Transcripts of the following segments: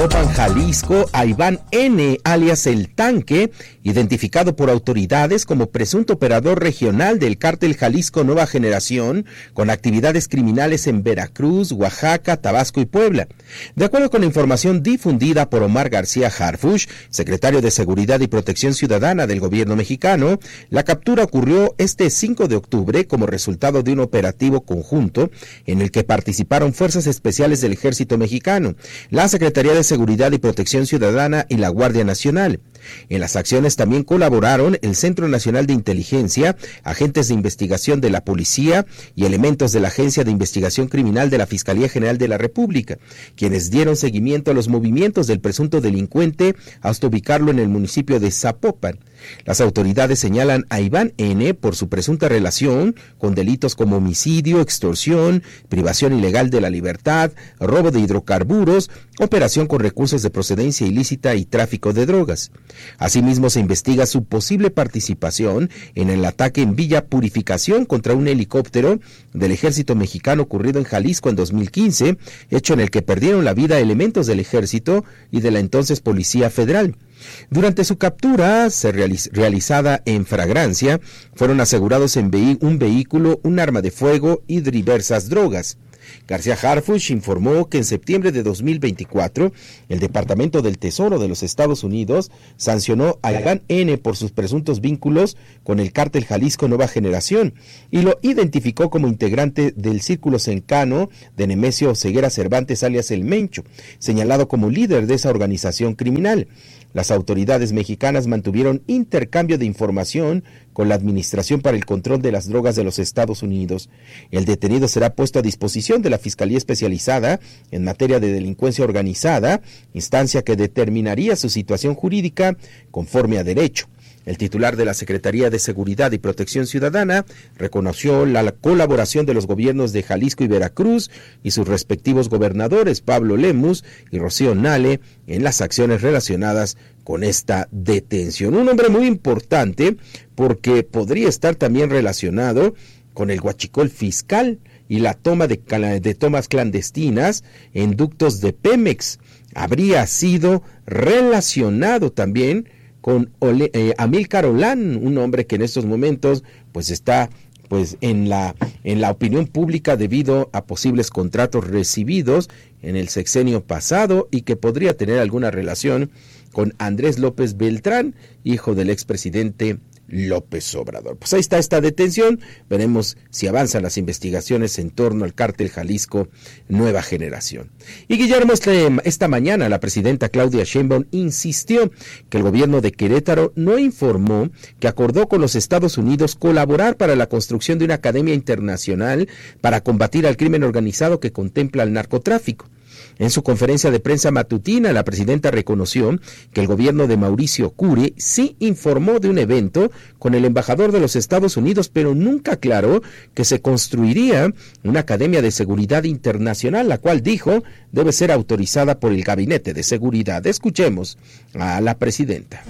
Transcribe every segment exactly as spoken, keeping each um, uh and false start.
Zapopan, Jalisco, a Iván N., alias El Tanque, identificado por autoridades como presunto operador regional del cártel Jalisco Nueva Generación, con actividades criminales en Veracruz, Oaxaca, Tabasco y Puebla. De acuerdo con la información difundida por Omar García Harfuch, secretario de Seguridad y Protección Ciudadana del gobierno mexicano, la captura ocurrió este cinco de octubre como resultado de un operativo conjunto en el que participaron fuerzas especiales del Ejército Mexicano, la Secretaría de Seguridad y Protección Ciudadana y la Guardia Nacional. En las acciones también colaboraron el Centro Nacional de Inteligencia, agentes de investigación de la Policía y elementos de la Agencia de Investigación Criminal de la Fiscalía General de la República, quienes dieron seguimiento a los movimientos del presunto delincuente hasta ubicarlo en el municipio de Zapopan. Las autoridades señalan a Iván N. por su presunta relación con delitos como homicidio, extorsión, privación ilegal de la libertad, robo de hidrocarburos, operación con recursos de procedencia ilícita y tráfico de drogas. Asimismo, se investiga su posible participación en el ataque en Villa Purificación contra un helicóptero del Ejército Mexicano ocurrido en Jalisco en dos mil quince, hecho en el que perdieron la vida elementos del Ejército y de la entonces Policía Federal. Durante su captura, se realiz- realizada en flagrancia, fueron asegurados en vehi- un vehículo, un arma de fuego y diversas drogas. García Harfuch informó que en septiembre de dos mil veinticuatro, el Departamento del Tesoro de los Estados Unidos sancionó a Iván N. por sus presuntos vínculos con el cártel Jalisco Nueva Generación y lo identificó como integrante del Círculo Cercano de Nemesio Ceguera Cervantes, alias El Mencho, señalado como líder de esa organización criminal. Las autoridades mexicanas mantuvieron intercambio de información con la Administración para el Control de las Drogas de los Estados Unidos. El detenido será puesto a disposición de la Fiscalía Especializada en materia de delincuencia organizada, instancia que determinaría su situación jurídica conforme a derecho. El titular de la Secretaría de Seguridad y Protección Ciudadana reconoció la colaboración de los gobiernos de Jalisco y Veracruz y sus respectivos gobernadores, Pablo Lemus y Rocío Nale, en las acciones relacionadas con esta detención. Un hombre muy importante porque podría estar también relacionado con el huachicol fiscal y la toma de, de tomas clandestinas en ductos de Pemex. Habría sido relacionado también con Ole, eh, Amílcar Olán, un hombre que en estos momentos pues está pues en la en la opinión pública debido a posibles contratos recibidos en el sexenio pasado y que podría tener alguna relación con Andrés López Beltrán, hijo del expresidente López Obrador. Pues ahí está esta detención, veremos si avanzan las investigaciones en torno al cártel Jalisco Nueva Generación. Y Guillermo, este, esta mañana la presidenta Claudia Sheinbaum insistió que el gobierno de Querétaro no informó que acordó con los Estados Unidos colaborar para la construcción de una academia internacional para combatir al crimen organizado que contempla el narcotráfico. En su conferencia de prensa matutina, la presidenta reconoció que el gobierno de Mauricio Curi sí informó de un evento con el embajador de los Estados Unidos, pero nunca aclaró que se construiría una academia de seguridad internacional, la cual dijo debe ser autorizada por el Gabinete de Seguridad. Escuchemos a la presidenta.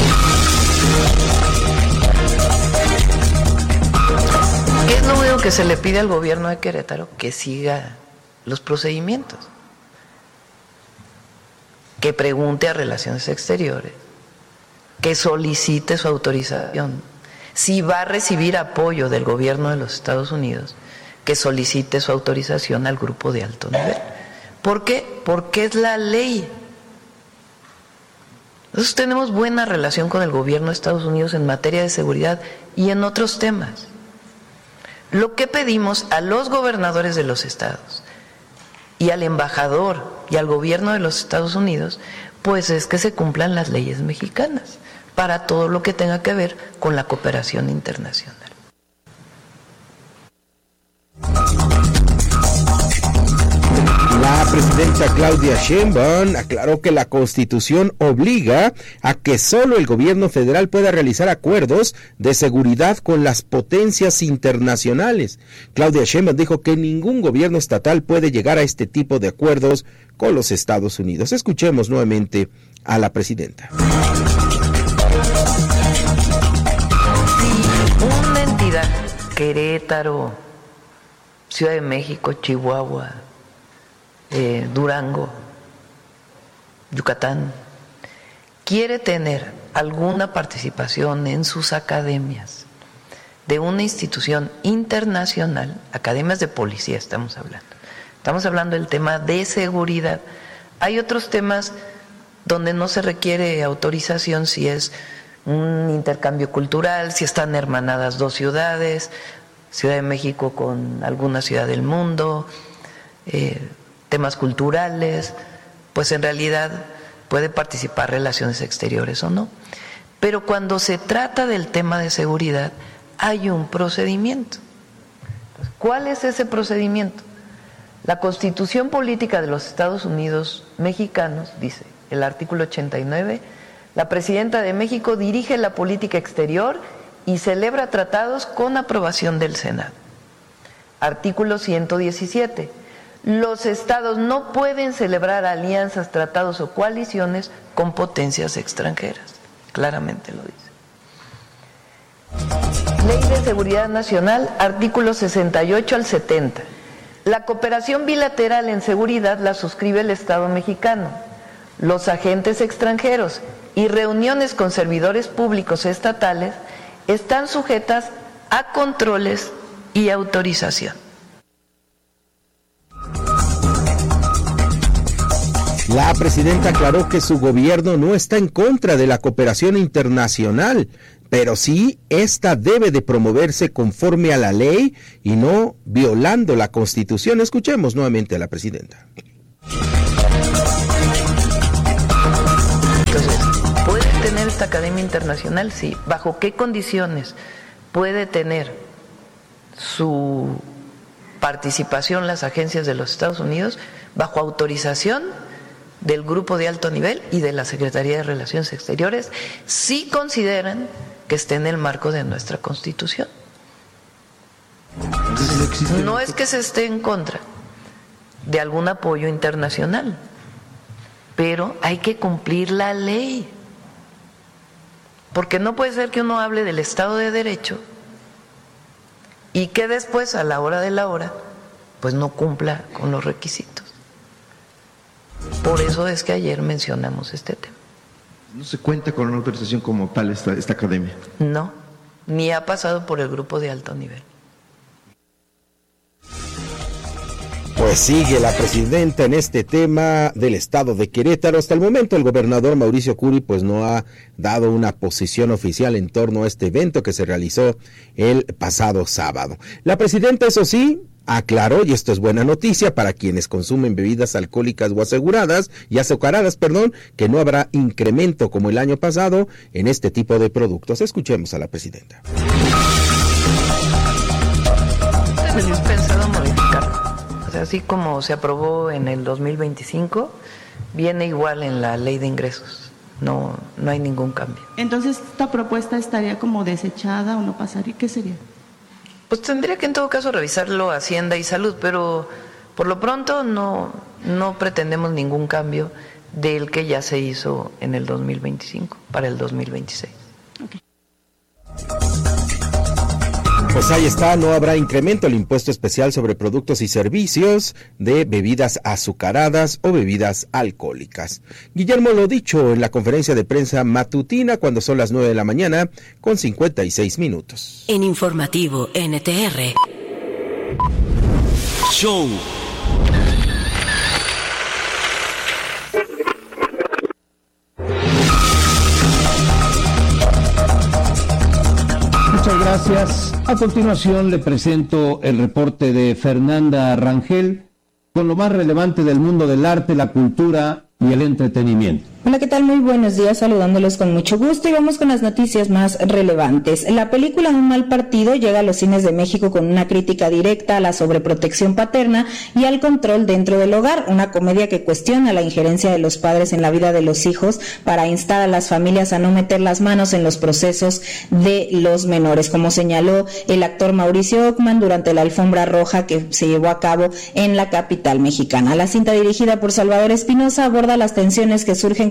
¿Qué es lo único que se le pide al gobierno de Querétaro? Que siga los procedimientos, que pregunte a Relaciones Exteriores, que solicite su autorización. Si va a recibir apoyo del gobierno de los Estados Unidos, que solicite su autorización al grupo de alto nivel. ¿Por qué? Porque es la ley. Nosotros tenemos buena relación con el gobierno de Estados Unidos en materia de seguridad y en otros temas. Lo que pedimos a los gobernadores de los estados y al embajador y al gobierno de los Estados Unidos, pues es que se cumplan las leyes mexicanas para todo lo que tenga que ver con la cooperación internacional. La presidenta Claudia Sheinbaum aclaró que la Constitución obliga a que solo el gobierno federal pueda realizar acuerdos de seguridad con las potencias internacionales. Claudia Sheinbaum dijo que ningún gobierno estatal puede llegar a este tipo de acuerdos con los Estados Unidos. Escuchemos nuevamente a la presidenta. Si una entidad, Querétaro, Ciudad de México, Chihuahua, Eh, Durango, Yucatán, quiere tener alguna participación en sus academias de una institución internacional, academias de policía estamos hablando, estamos hablando del tema de seguridad. Hay otros temas donde no se requiere autorización, si es un intercambio cultural, si están hermanadas dos ciudades, Ciudad de México con alguna ciudad del mundo, eh, temas culturales, pues en realidad puede participar relaciones exteriores o no. Pero cuando se trata del tema de seguridad, hay un procedimiento. ¿Cuál es ese procedimiento? La Constitución Política de los Estados Unidos Mexicanos dice, el artículo ochenta y nueve, la Presidenta de México dirige la política exterior y celebra tratados con aprobación del Senado. Artículo ciento diecisiete, los estados no pueden celebrar alianzas, tratados o coaliciones con potencias extranjeras. Claramente lo dice. Ley de Seguridad Nacional, artículos sesenta y ocho al setenta. La cooperación bilateral en seguridad la suscribe el Estado mexicano. Los agentes extranjeros y reuniones con servidores públicos estatales están sujetas a controles y autorización. La presidenta aclaró que su gobierno no está en contra de la cooperación internacional, pero sí esta debe de promoverse conforme a la ley y no violando la Constitución. Escuchemos nuevamente a la presidenta. Entonces, ¿puede tener esta academia internacional? Sí. ¿Bajo qué condiciones puede tener su participación las agencias de los Estados Unidos? Bajo autorización del grupo de alto nivel y de la Secretaría de Relaciones Exteriores, si consideran que esté en el marco de nuestra Constitución. No es que se esté en contra de algún apoyo internacional, pero hay que cumplir la ley, porque no puede ser que uno hable del Estado de Derecho y que después, a la hora de la hora, pues no cumpla con los requisitos. Por eso es que ayer mencionamos este tema. ¿No se cuenta con una autorización como tal esta, esta academia? No, ni ha pasado por el grupo de alto nivel. Pues sigue la presidenta en este tema del estado de Querétaro. Hasta el momento el gobernador Mauricio Curi pues no ha dado una posición oficial en torno a este evento que se realizó el pasado sábado. La presidenta, eso sí, aclaró, y esto es buena noticia para quienes consumen bebidas alcohólicas o aseguradas y azucaradas, perdón, que no habrá incremento como el año pasado en este tipo de productos. Escuchemos a la presidenta. Tenemos pensado modificarlo. O sea, así como se aprobó en el dos mil veinticinco, viene igual en la ley de ingresos. No, no hay ningún cambio. Entonces, ¿esta propuesta estaría como desechada o no pasaría? ¿Qué sería? Pues tendría que en todo caso revisarlo Hacienda y Salud, pero por lo pronto no, no pretendemos ningún cambio del que ya se hizo en el dos mil veinticinco para el dos mil veintiséis. Okay. Pues ahí está, no habrá incremento el impuesto especial sobre productos y servicios de bebidas azucaradas o bebidas alcohólicas. Guillermo lo dicho en la conferencia de prensa matutina cuando son las nueve de la mañana con cincuenta y seis minutos. En Informativo N T R. Show. Muchas gracias. A continuación le presento el reporte de Fernanda Rangel con lo más relevante del mundo del arte, la cultura y el entretenimiento. Hola, ¿qué tal? Muy buenos días, saludándolos con mucho gusto y vamos con las noticias más relevantes. La película Un mal partido llega a los cines de México con una crítica directa a la sobreprotección paterna y al control dentro del hogar, una comedia que cuestiona la injerencia de los padres en la vida de los hijos para instar a las familias a no meter las manos en los procesos de los menores, como señaló el actor Mauricio Ockman durante la alfombra roja que se llevó a cabo en la capital mexicana. La cinta, dirigida por Salvador Espinosa, aborda las tensiones que surgen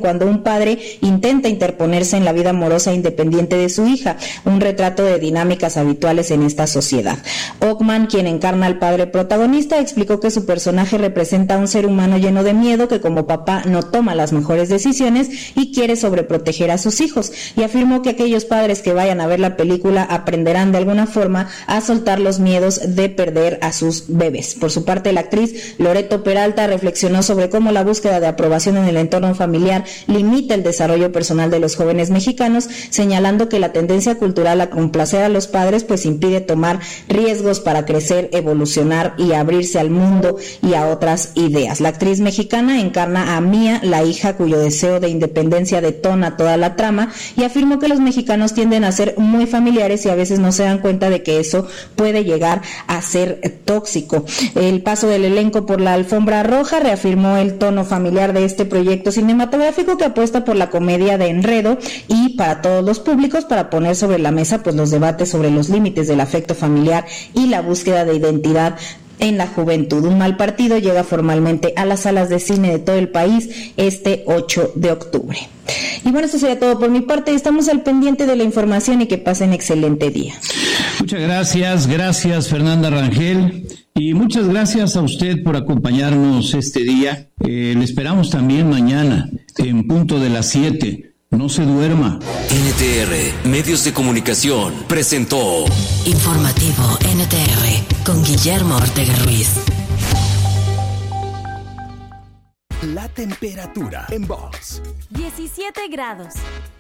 cuando un padre intenta interponerse en la vida amorosa e independiente de su hija, un retrato de dinámicas habituales en esta sociedad. Ockman, quien encarna al padre protagonista, explicó que su personaje representa a un ser humano lleno de miedo que como papá no toma las mejores decisiones y quiere sobreproteger a sus hijos, y afirmó que aquellos padres que vayan a ver la película aprenderán de alguna forma a soltar los miedos de perder a sus bebés. Por su parte, la actriz Loreto Peralta reflexionó sobre cómo la búsqueda de aprobación en el entorno familiar limita el desarrollo personal de los jóvenes mexicanos, señalando que la tendencia cultural a complacer a los padres pues impide tomar riesgos para crecer, evolucionar y abrirse al mundo y a otras ideas. La actriz mexicana encarna a Mía, la hija cuyo deseo de independencia detona toda la trama, y afirmó que los mexicanos tienden a ser muy familiares y a veces no se dan cuenta de que eso puede llegar a ser tóxico. El paso del elenco por la alfombra roja reafirmó el tono familiar de este proyecto cinematográfico que apuesta por la comedia de enredo y para todos los públicos, para poner sobre la mesa pues los debates sobre los límites del afecto familiar y la búsqueda de identidad en la juventud. Un mal partido llega formalmente a las salas de cine de todo el país este ocho de octubre. Y bueno, eso sería todo por mi parte. Estamos al pendiente de la información y que pasen excelente día. Muchas gracias, gracias Fernanda Rangel, y muchas gracias a usted por acompañarnos este día. Eh, le esperamos también mañana en punto de las siete. No se duerma. N T R, Medios de Comunicación, presentó Informativo N T R con Guillermo Ortega Ruiz. La temperatura en Vox. diecisiete grados.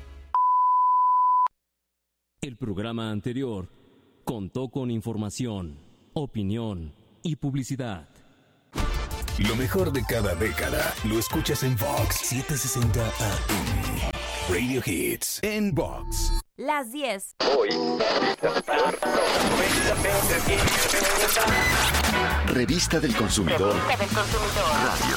El programa anterior contó con información, opinión y publicidad. Lo mejor de cada década lo escuchas en Vox setecientos sesenta A M. Radio Hits en Vox. Las diez. Hoy. Revista del Consumidor. Revista del Consumidor. Radio.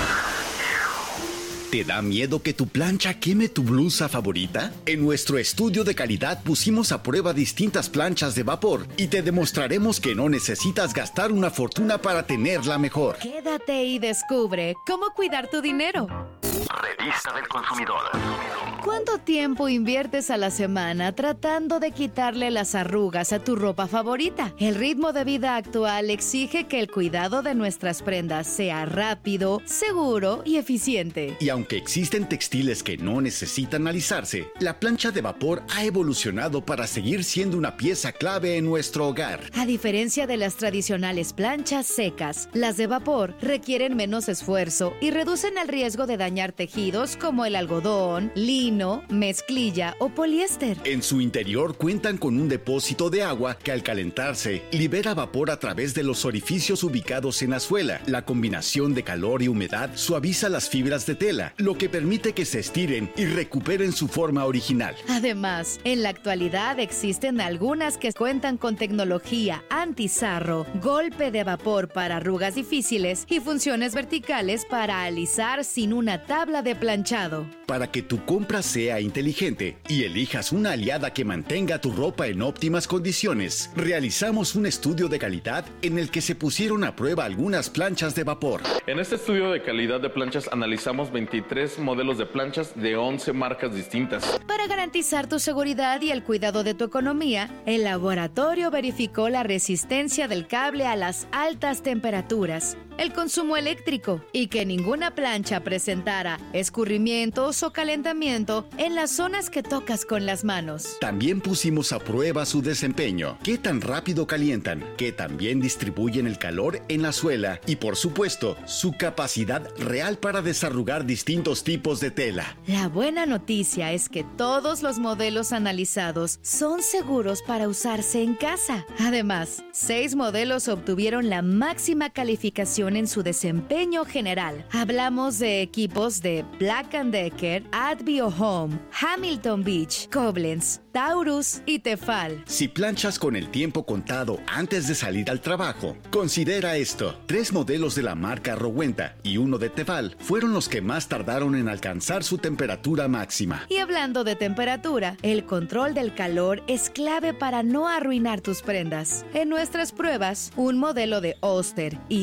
¿Te da miedo que tu plancha queme tu blusa favorita? En nuestro estudio de calidad pusimos a prueba distintas planchas de vapor y te demostraremos que no necesitas gastar una fortuna para tenerla mejor. Quédate y descubre cómo cuidar tu dinero. Revista del Consumidor. ¿Cuánto tiempo inviertes a la semana tratando de quitarle las arrugas a tu ropa favorita? El ritmo de vida actual exige que el cuidado de nuestras prendas sea rápido, seguro y eficiente. Y aunque existen textiles que no necesitan alisarse, la plancha de vapor ha evolucionado para seguir siendo una pieza clave en nuestro hogar. A diferencia de las tradicionales planchas secas, las de vapor requieren menos esfuerzo y reducen el riesgo de dañar tejidos como el algodón, lino, mezclilla o poliéster. En su interior cuentan con un depósito de agua que al calentarse libera vapor a través de los orificios ubicados en la suela. La combinación de calor y humedad suaviza las fibras de tela, lo que permite que se estiren y recuperen su forma original. Además, en la actualidad existen algunas que cuentan con tecnología anti-sarro, golpe de vapor para arrugas difíciles y funciones verticales para alisar sin una tabla de planchado. Para que tu compra sea inteligente y elijas una aliada que mantenga tu ropa en óptimas condiciones, realizamos un estudio de calidad en el que se pusieron a prueba algunas planchas de vapor. En este estudio de calidad de planchas analizamos veintitrés modelos de planchas de once marcas distintas. Para garantizar tu seguridad y el cuidado de tu economía, el laboratorio verificó la resistencia del cable a las altas temperaturas, el consumo eléctrico y que ninguna plancha presentara escurrimientos o calentamiento en las zonas que tocas con las manos. También pusimos a prueba su desempeño, qué tan rápido calientan, qué tan bien distribuyen el calor en la suela y, por supuesto, su capacidad real para desarrugar distintos tipos de tela. La buena noticia es que todos los modelos analizados son seguros para usarse en casa. Además, seis modelos obtuvieron la máxima calificación en su desempeño general. Hablamos de equipos de Black and Decker, Advio Home, Hamilton Beach, Koblenz, Taurus y Tefal. Si planchas con el tiempo contado antes de salir al trabajo, considera esto. Tres modelos de la marca Rowenta y uno de Tefal fueron los que más tardaron en alcanzar su temperatura máxima. Y hablando de temperatura, el control del calor es clave para no arruinar tus prendas. En nuestras pruebas, un modelo de Oster y uno de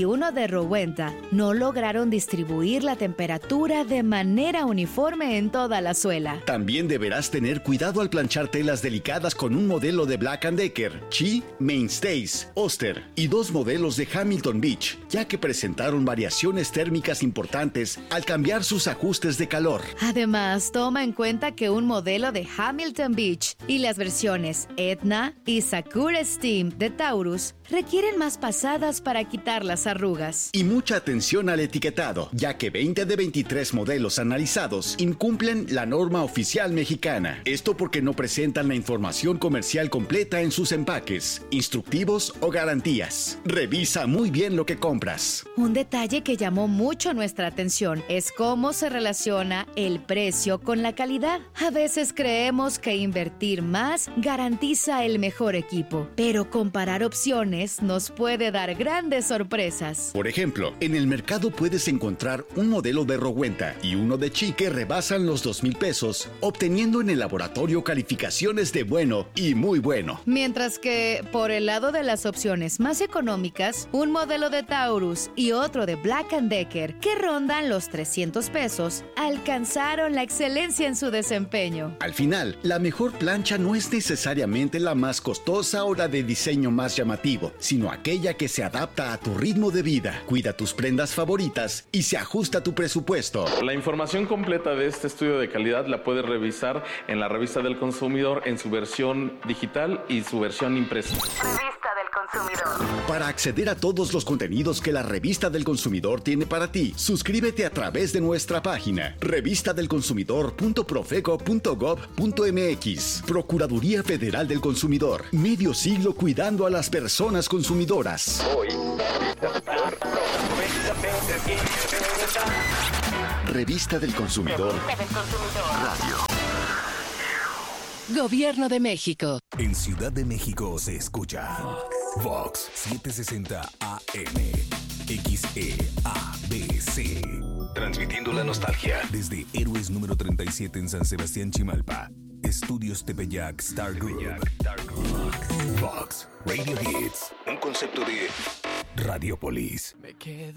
Rowenta no lograron distribuir la temperatura de manera uniforme en toda la suela. También deberás tener cuidado al planchar telas delicadas con un modelo de Black and Decker, Chi, Mainstays, Oster y dos modelos de Hamilton Beach, ya que presentaron variaciones térmicas importantes al cambiar sus ajustes de calor. Además, toma en cuenta que un modelo de Hamilton Beach y las versiones Etna y Sakura Steam de Taurus requieren más pasadas para quitar las arrugas. Y mucha atención al etiquetado, ya que veinte de veintitrés modelos analizados incumplen la norma oficial mexicana. Esto porque no presentan la información comercial completa en sus empaques, instructivos o garantías. Revisa muy bien lo que compras. Un detalle que llamó mucho nuestra atención es cómo se relaciona el precio con la calidad. A veces creemos que invertir más garantiza el mejor equipo, pero comparar opciones nos puede dar grandes sorpresas. Por ejemplo, en el mercado puedes encontrar un modelo de Rowenta y uno de Chi que rebasan los dos mil pesos, obteniendo en el laboratorio calificaciones de bueno y muy bueno. Mientras que, por el lado de las opciones más económicas, un modelo de Taurus y otro de Black and Decker, que rondan los trescientos pesos, alcanzaron la excelencia en su desempeño. Al final, la mejor plancha no es necesariamente la más costosa o la de diseño más llamativo, sino aquella que se adapta a tu ritmo de vida, cuida tus prendas favoritas y se ajusta a tu presupuesto. La información completa de este estudio de calidad la puedes revisar en la Revista del Consumidor en su versión digital y su versión impresa. Revista del Consumidor. Para acceder a todos los contenidos que la Revista del Consumidor tiene para ti, suscríbete a través de nuestra página revista del consumidor punto profeco punto gob punto mx. Procuraduría Federal del Consumidor. Medio siglo cuidando a las personas consumidoras. Hoy, Revista del Consumidor. Radio. Gobierno de México. En Ciudad de México se escucha Vox setecientos sesenta A M, X E A B C. Transmitiendo la nostalgia desde Héroes número treinta y siete en San Sebastián, Chimalpa. Estudios Tepeyac Star Group. Vox Radio Hits. Un concepto de Radiopolis. Me quedo